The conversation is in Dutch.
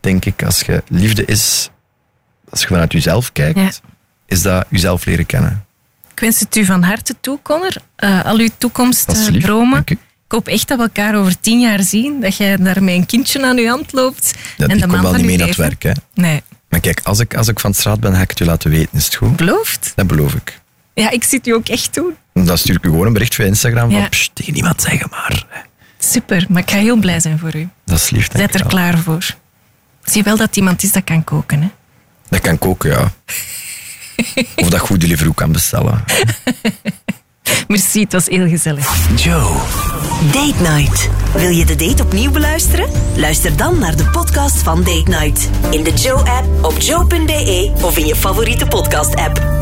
denk ik, als je liefde is, als je vanuit jezelf kijkt, is dat jezelf leren kennen. Ik wens het u van harte toe, Connor. Al uw toekomstdromen. Ik hoop echt dat we elkaar over 10 jaar zien. Dat jij daar met een kindje aan je hand loopt. Ja, en die komt wel niet mee naar leven. het werk. Hè. Nee. Maar kijk, als ik van de straat ben, ga ik het je laten weten. Is het goed? Beloofd? Dat beloof ik. Ja, ik zit u ook echt toe. Dan stuur ik u gewoon een bericht via Instagram van tegen niemand zeggen maar. Super, maar ik ga heel blij zijn voor u. Dat is lief, denk ik. Zet er klaar voor. Zie wel dat iemand is dat kan koken, hè? Dat kan koken, ja. Of dat goed delivery kan bestellen. Merci, het was heel gezellig. Joe. Date Night. Wil je de date opnieuw beluisteren? Luister dan naar de podcast van Date Night. In de Joe-app, op joe.be of in je favoriete podcast-app.